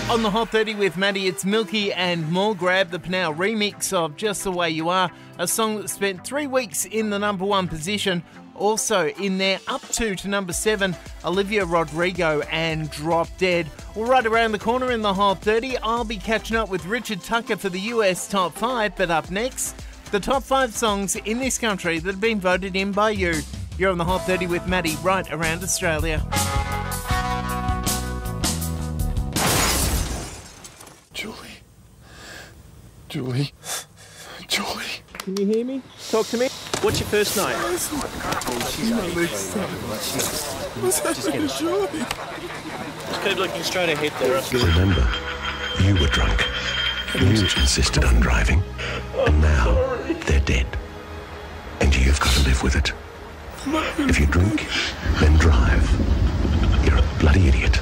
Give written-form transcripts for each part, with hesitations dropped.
On the Hot 30 with Maddie, it's Milky and more. Grab the Pnau remix of Just the Way You Are, a song that spent 3 weeks in the number 1 position. Also in there, up to number 7, Olivia Rodrigo and Drop Dead. Well, right around the corner in the Hot 30, I'll be catching up with Richard Tucker for the US Top 5, but up next, the top 5 songs in this country that have been voted in by you. You're on the Hot 30 with Maddie, right around Australia. Julie. Can you hear me? Talk to me. What's your first name? Just keep looking straight ahead there. Remember, you were drunk. You insisted on driving. And now they're dead. And you've got to live with it. If you drink, then drive. You're a bloody idiot.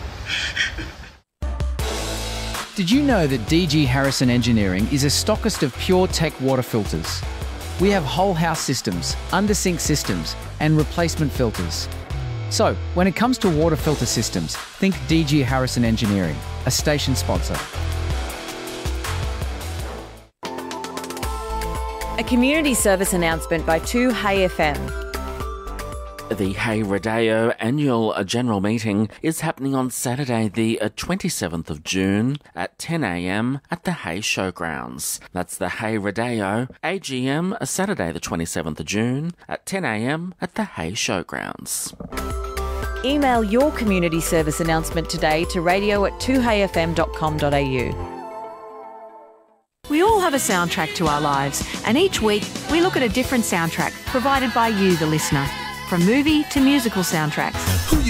Did you know that DG Harrison Engineering is a stockist of PureTech water filters? We have whole house systems, under-sink systems, and replacement filters. So, when it comes to water filter systems, think DG Harrison Engineering, a station sponsor. A community service announcement by 2Hey FM. The Hey Rodeo annual general meeting is happening on Saturday the 27th of June at 10 a.m. at the Hey Showgrounds. That's the Hey Rodeo AGM Saturday the 27th of June at 10 a.m. at the Hey Showgrounds. Email your community service announcement today to radio@2heyfm.com.au. We all have a soundtrack to our lives, and each week we look at a different soundtrack provided by you, the listener. From movie to musical soundtracks.